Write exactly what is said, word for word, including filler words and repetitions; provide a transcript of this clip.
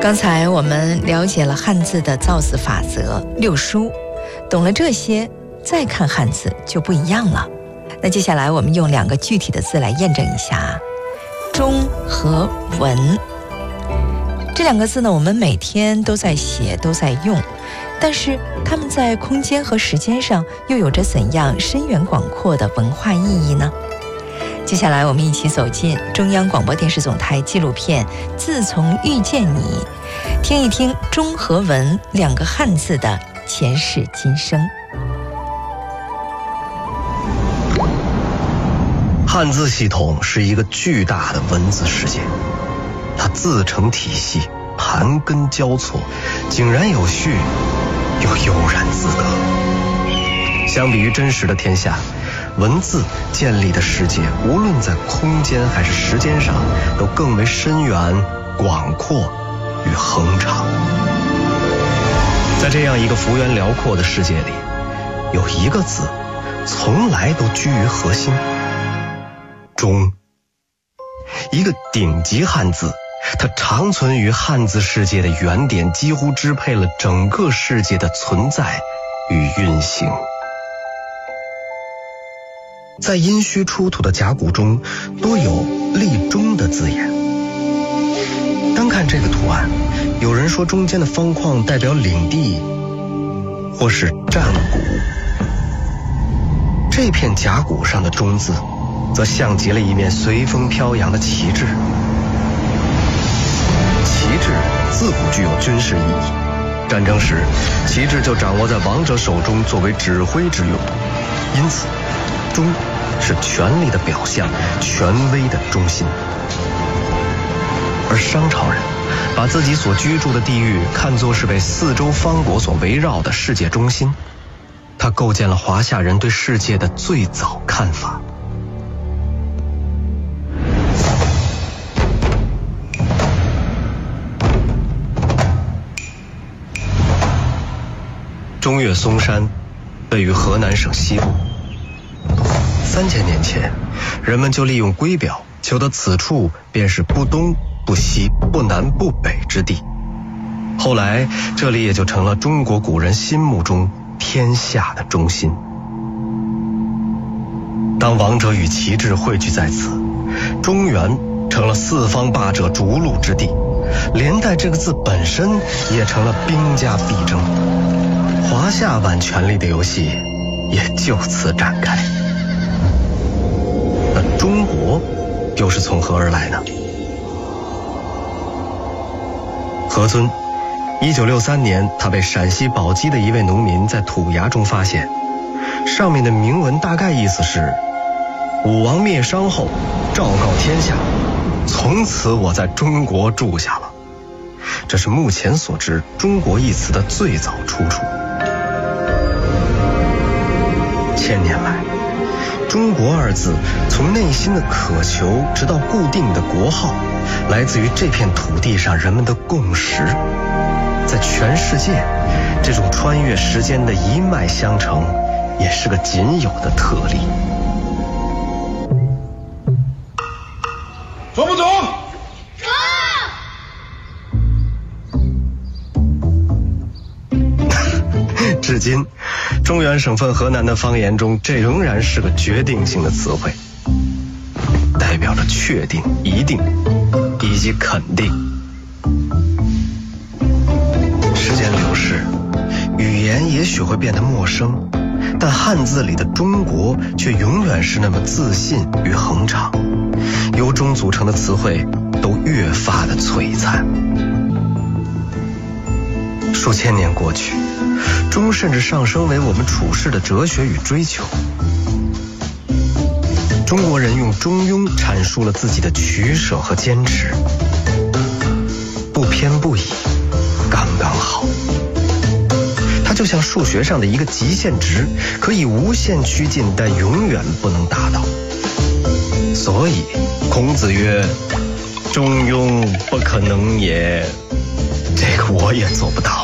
刚才我们了解了汉字的造字法则六书，懂了这些，再看汉字就不一样了。那接下来我们用两个具体的字来验证一下，中和文。这两个字呢，我们每天都在写，都在用，但是它们在空间和时间上又有着怎样深远广阔的文化意义呢？接下来我们一起走进中央广播电视总台纪录片《自从遇见你》，听一听中和文两个汉字的前世今生。 汉字系统是一个巨大的文字世界，它自成体系，盘根交错，井然有序，又悠然自得。相比于真实的天下，文字建立的世界，无论在空间还是时间上，都更为深远、广阔与恒长。在这样一个幅员辽阔的世界里，有一个字从来都居于核心，中。一个顶级汉字，它长存于汉字世界的原点，几乎支配了整个世界的存在与运行。在殷墟出土的甲骨中，多有立中的字眼。单看这个图案，有人说中间的方框代表领地，或是战鼓。这片甲骨上的中字，则像极了一面随风飘扬的旗帜。旗帜自古具有军事意义，战争时，旗帜就掌握在王者手中作为指挥之用，因此中是权力的表象，权威的中心。而商朝人把自己所居住的地域看作是被四周方国所围绕的世界中心，它构建了华夏人对世界的最早看法。中岳嵩山位于河南省西部。三千年前，人们就利用圭表求得此处便是不东不西不南不北之地。后来这里也就成了中国古人心目中天下的中心。当王者与旗帜汇聚在此，中原成了四方霸者逐鹿之地，连带这个字本身也成了兵家必争。华夏版权力的游戏也就此展开。那中国又是从何而来呢？何尊，一九六三年，他被陕西宝鸡的一位农民在土崖中发现，上面的铭文大概意思是：武王灭商后，昭告天下，从此我在中国住下了。这是目前所知中国一词的最早出处。千年来，中国二字从内心的渴求直到固定的国号，来自于这片土地上人们的共识。在全世界，这种穿越时间的一脉相承也是个仅有的特例。 走不走？ 走。 至今，中原省份河南的方言中，这仍然是个决定性的词汇，代表着确定、一定以及肯定。时间流逝，语言也许会变得陌生，但汉字里的中国却永远是那么自信与恒长，由中组成的词汇都越发的璀璨。数千年过去，中甚至上升为我们处世的哲学与追求。中国人用中庸阐述了自己的取舍和坚持，不偏不倚，刚刚好。它就像数学上的一个极限值，可以无限趋近，但永远不能达到。所以孔子曰：中庸不可能也。这个我也做不到。